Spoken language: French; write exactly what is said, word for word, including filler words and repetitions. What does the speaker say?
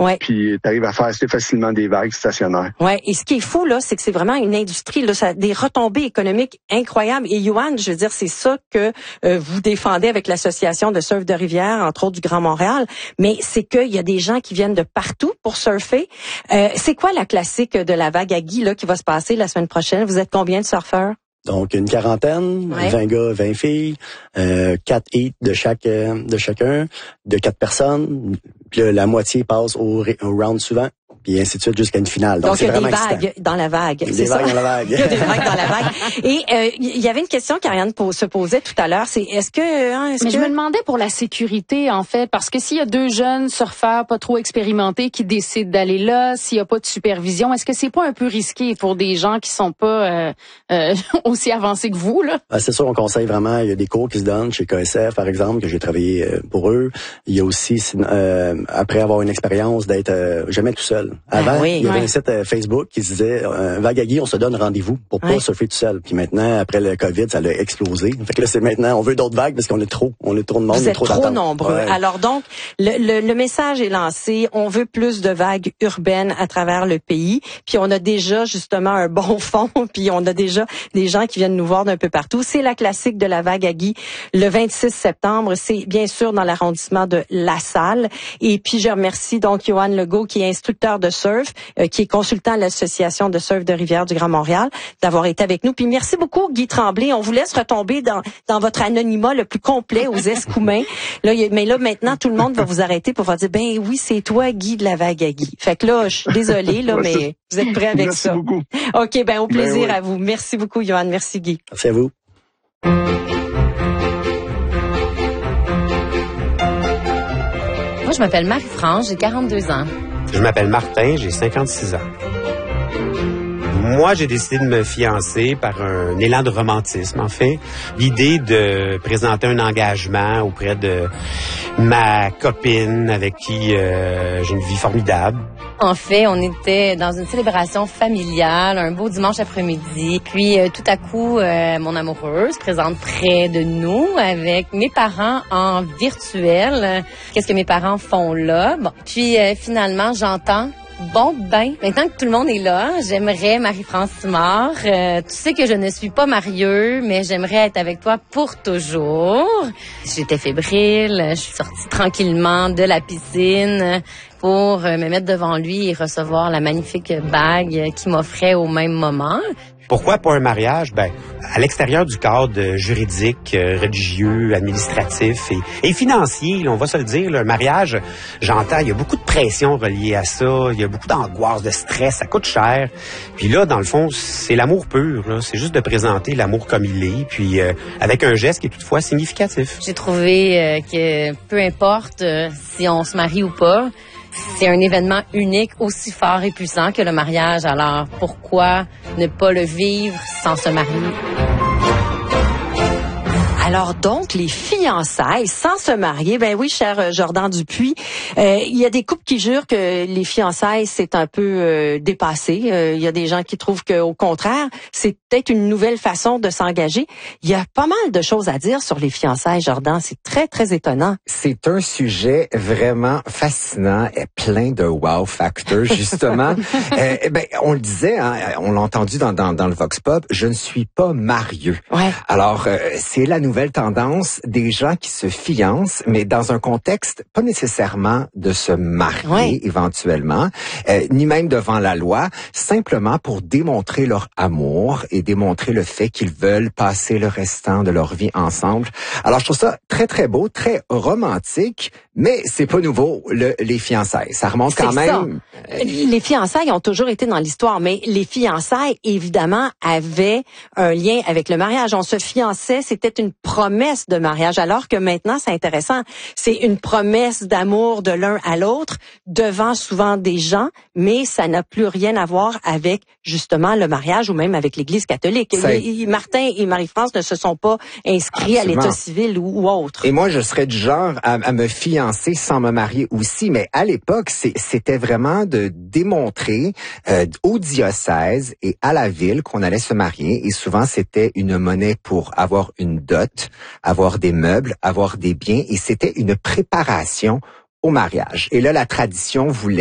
Ouais. Puis tu arrives à faire assez facilement des vagues stationnaires. Ouais. Et ce qui est fou là, c'est que c'est vraiment une industrie là, ça a des retombées économiques incroyables. Et Yoann, je veux dire, c'est ça que euh, vous défendez avec l'association de surf de rivière, entre autres du Grand Montréal. Mais c'est qu'il y a des gens qui viennent de partout pour surfer. Euh, c'est quoi la classique de la vague à Guy là qui va se passer la semaine prochaine? Vous êtes combien de surfeurs? Donc une quarantaine, ouais. vingt gars, vingt filles, euh, quatre hits de chaque euh, de chacun, de quatre personnes. Puis là, la moitié passe au, au round suivant, puis ainsi de suite jusqu'à une finale. Donc, Donc c'est il y a vraiment des vagues excitant. dans la vague. Il y a c'est des ça? vagues dans la vague. Il y a des vagues dans la vague. Et euh, il y avait une question qu'Ariane se posait tout à l'heure, c'est est-ce que... Hein, est-ce Mais que... je me demandais pour la sécurité, en fait, parce que s'il y a deux jeunes surfeurs pas trop expérimentés qui décident d'aller là, s'il y a pas de supervision, est-ce que c'est pas un peu risqué pour des gens qui sont pas euh, euh, aussi avancés que vous, là? Ah, c'est sûr, on conseille vraiment. Il y a des cours qui se donnent chez K S F, par exemple, que j'ai travaillé pour eux. Il y a aussi, euh, après avoir une expérience, d'être euh, jamais tout seul. Avant, ah oui, il y avait ouais. un site euh, Facebook qui se disait euh, vague à Guy, on se donne rendez-vous pour pas ouais. surfer tout seul. Puis maintenant, après le COVID, ça a explosé. Fait que là, c'est maintenant, on veut d'autres vagues parce qu'on est trop, on est trop de monde, Vous êtes trop, trop nombreux. Ouais. Alors donc, le, le, le message est lancé. On veut plus de vagues urbaines à travers le pays. Puis on a déjà justement un bon fond. Puis on a déjà des gens qui viennent nous voir d'un peu partout. C'est la classique de la vague à Guy le vingt-six septembre. C'est bien sûr dans l'arrondissement de La Salle. Et puis je remercie donc Yoann Legault, qui est instructeur de surf, euh, qui est consultant à l'association de surf de rivière du Grand Montréal, d'avoir été avec nous. Puis merci beaucoup Guy Tremblay. On vous laisse retomber dans dans votre anonymat le plus complet aux Escoumins. Là, y a, mais là maintenant tout le monde va vous arrêter pour vous dire ben oui c'est toi Guy de la vague à Guy. Fait que là je suis désolée là, mais vous êtes prêts avec Merci ça. Merci beaucoup. Ok ben au plaisir ben oui. à vous. Merci beaucoup Yoann. Merci Guy. Merci à vous. Moi, je m'appelle Marie-France, j'ai quarante-deux ans. Je m'appelle Martin, j'ai cinquante-six ans. Moi, j'ai décidé de me fiancer par un élan de romantisme, en fait. L'idée de présenter un engagement auprès de ma copine avec qui euh, j'ai une vie formidable. En fait, on était dans une célébration familiale, un beau dimanche après-midi. Puis, euh, tout à coup, euh, mon amoureux se présente près de nous avec mes parents en virtuel. Qu'est-ce que mes parents font là? Bon. Puis, euh, finalement, j'entends... Bon, ben, maintenant que tout le monde est là, j'aimerais, Marie-France Simard, euh, tu sais que je ne suis pas marieux, mais j'aimerais être avec toi pour toujours. J'étais fébrile, je suis sortie tranquillement de la piscine pour me mettre devant lui et recevoir la magnifique bague qu'il m'offrait au même moment. Pourquoi pas un mariage? Ben, à l'extérieur du cadre juridique, euh, religieux, administratif et, et financier, là, on va se le dire, là, un mariage, j'entends, il y a beaucoup de pression reliée à ça, il y a beaucoup d'angoisse, de stress, ça coûte cher. Puis là, dans le fond, c'est l'amour pur, là, c'est juste de présenter l'amour comme il est, puis euh, avec un geste qui est toutefois significatif. J'ai trouvé euh, que peu importe euh, si on se marie ou pas, c'est un événement unique, aussi fort et puissant que le mariage. Alors, pourquoi ne pas le vivre sans se marier? Alors donc, les fiançailles sans se marier, ben oui, cher Jordan Dupuis, euh, il y a des couples qui jurent que les fiançailles, c'est un peu euh, dépassé. Euh, il y a des gens qui trouvent qu'au contraire, c'est peut-être une nouvelle façon de s'engager. Il y a pas mal de choses à dire sur les fiançailles, Jordan. C'est très, très étonnant. C'est un sujet vraiment fascinant et plein de wow factor, justement. euh, ben, on le disait, hein, on l'a entendu dans, dans, dans le Vox Pop, je ne suis pas marieux. Ouais. Alors, euh, c'est la nouvelle tendance des gens qui se fiancent, mais dans un contexte pas nécessairement de se marier ouais. éventuellement, euh, ni même devant la loi, simplement pour démontrer leur amour et démontrer le fait qu'ils veulent passer le restant de leur vie ensemble. Alors, je trouve ça très, très beau, très romantique, mais c'est pas nouveau, le, les fiançailles. Ça remonte quand c'est même... Ça. Les fiançailles ont toujours été dans l'histoire, mais les fiançailles, évidemment, avaient un lien avec le mariage. On se fiançait, c'était une promesse de mariage, alors que maintenant, c'est intéressant, c'est une promesse d'amour de l'un à l'autre devant souvent des gens, mais ça n'a plus rien à voir avec justement le mariage ou même avec l'Église catholique. Les, Martin et Marie-France ne se sont pas inscrits Absolument. à l'état civil ou, ou autre. Et moi, je serais du genre à, à me fiancer sans me marier aussi, mais à l'époque, c'est, c'était vraiment de démontrer euh, au diocèse et à la ville qu'on allait se marier, et souvent, c'était une monnaie pour avoir une dot, avoir des meubles, avoir des biens, et c'était une préparation au mariage. Et là, la tradition voulait